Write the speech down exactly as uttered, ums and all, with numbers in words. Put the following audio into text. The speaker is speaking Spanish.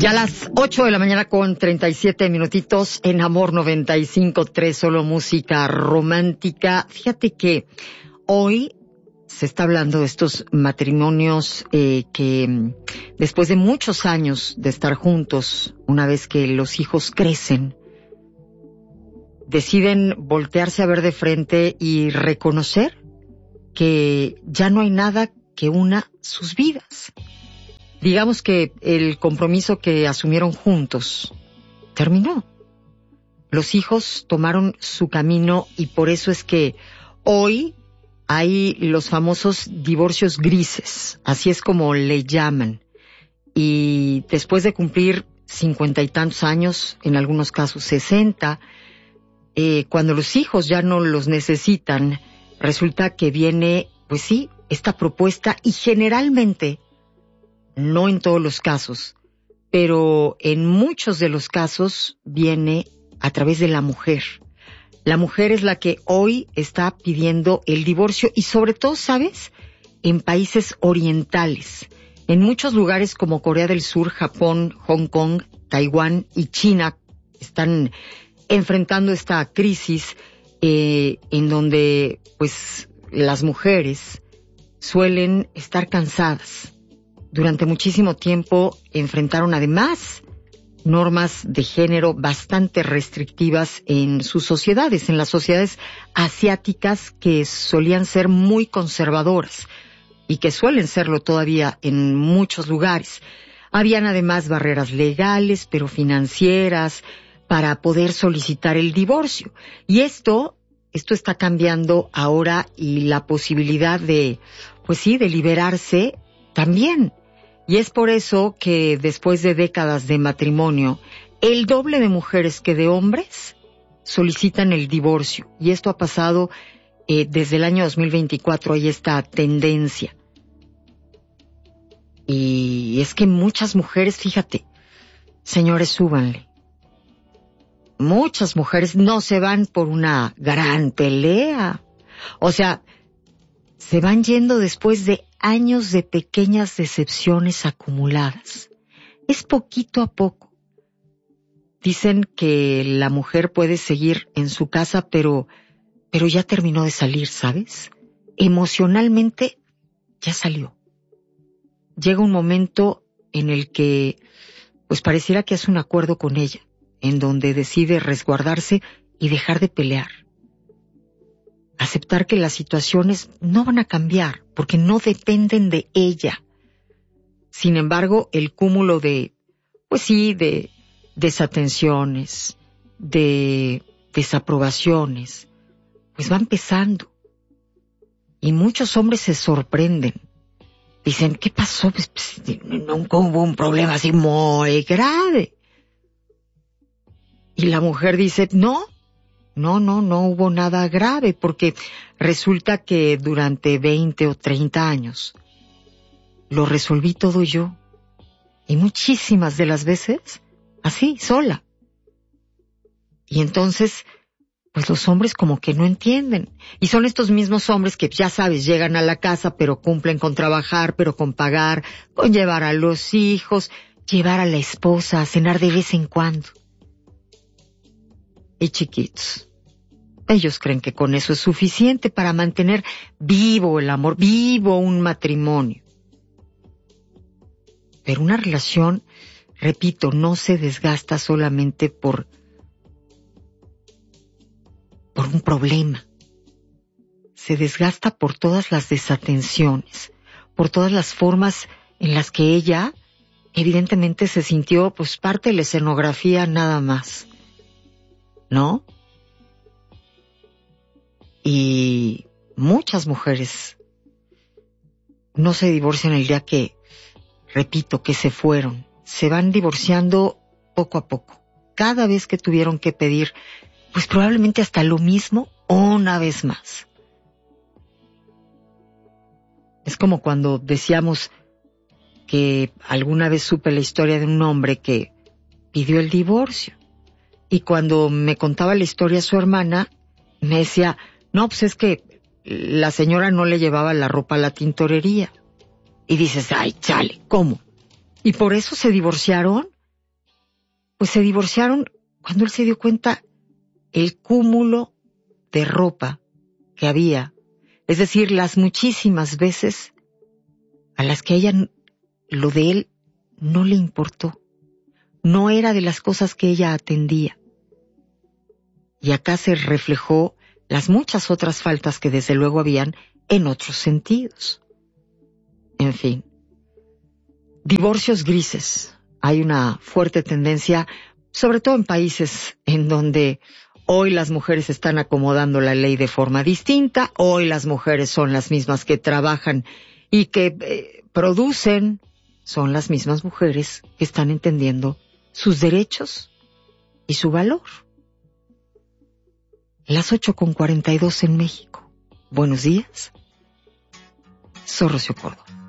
Ya a las ocho de la mañana con treinta y siete minutitos en Amor noventa y cinco punto tres, solo música romántica. Fíjate que hoy se está hablando de estos matrimonios eh, que después de muchos años de estar juntos, una vez que los hijos crecen, deciden voltearse a ver de frente y reconocer que ya no hay nada que una sus vidas. Digamos que el compromiso que asumieron juntos terminó. Los hijos tomaron su camino y por eso es que hoy hay los famosos divorcios grises, así es como le llaman. Y después de cumplir cincuenta y tantos años, en algunos casos sesenta, eh, cuando los hijos ya no los necesitan, resulta que viene, pues sí, esta propuesta y generalmente, no en todos los casos, pero en muchos de los casos viene a través de la mujer. La mujer es la que hoy está pidiendo el divorcio y sobre todo, ¿sabes? En países orientales. En muchos lugares como Corea del Sur, Japón, Hong Kong, Taiwán y China están enfrentando esta crisis eh, en donde pues las mujeres suelen estar cansadas. Durante muchísimo tiempo enfrentaron además normas de género bastante restrictivas en sus sociedades, en las sociedades asiáticas que solían ser muy conservadoras y que suelen serlo todavía en muchos lugares. Habían además barreras legales, pero financieras, para poder solicitar el divorcio. Y esto, esto está cambiando ahora y la posibilidad de, pues sí, de liberarse también. Y es por eso que después de décadas de matrimonio, el doble de mujeres que de hombres solicitan el divorcio. Y esto ha pasado eh, desde el año dos mil veinticuatro, hay esta tendencia. Y es que muchas mujeres, fíjate, señores, súbanle. Muchas mujeres no se van por una gran pelea. O sea, se van yendo después de años de pequeñas decepciones acumuladas. Es poquito a poco. Dicen que la mujer puede seguir en su casa, pero, pero ya terminó de salir, ¿sabes? Emocionalmente ya salió. Llega un momento en el que, pues pareciera que hace un acuerdo con ella, en donde decide resguardarse y dejar de pelear. Aceptar que las situaciones no van a cambiar, porque no dependen de ella. Sin embargo, el cúmulo de, pues sí, de desatenciones, de desaprobaciones, pues va empezando. Y muchos hombres se sorprenden. Dicen, ¿qué pasó? Pues, pues nunca hubo un problema así muy grave. Y la mujer dice, no, no, no, no hubo nada grave, porque resulta que durante veinte o treinta años lo resolví todo yo. Y muchísimas de las veces, así, sola. Y entonces, pues los hombres como que no entienden. Y son estos mismos hombres que, ya sabes, llegan a la casa, pero cumplen con trabajar, pero con pagar, con llevar a los hijos, llevar a la esposa a cenar de vez en cuando. Y chiquitos, ellos creen que con eso es suficiente para mantener vivo el amor, vivo un matrimonio. Pero una relación, repito, no se desgasta solamente por, por un problema. Se desgasta por todas las desatenciones, por todas las formas en las que ella, evidentemente, se sintió pues parte de la escenografía nada más. ¿No? Y muchas mujeres no se divorcian el día que, repito, que se fueron. Se van divorciando poco a poco. Cada vez que tuvieron que pedir, pues probablemente hasta lo mismo una vez más. Es como cuando decíamos que alguna vez supe la historia de un hombre que pidió el divorcio. Y cuando me contaba la historia su hermana, me decía, no, pues es que la señora no le llevaba la ropa a la tintorería. Y dices, ay, chale, ¿cómo? ¿Y por eso se divorciaron? Pues se divorciaron cuando él se dio cuenta el cúmulo de ropa que había, es decir, las muchísimas veces a las que a ella lo de él no le importó, no era de las cosas que ella atendía. Y acá se reflejó las muchas otras faltas que desde luego habían en otros sentidos. En fin, divorcios grises. Hay una fuerte tendencia, sobre todo en países en donde hoy las mujeres están acomodando la ley de forma distinta, hoy las mujeres son las mismas que trabajan y que eh, producen, son las mismas mujeres que están entendiendo sus derechos y su valor. Las ocho con cuarenta y dos en México. Buenos días. Soy Rocío Córdoba.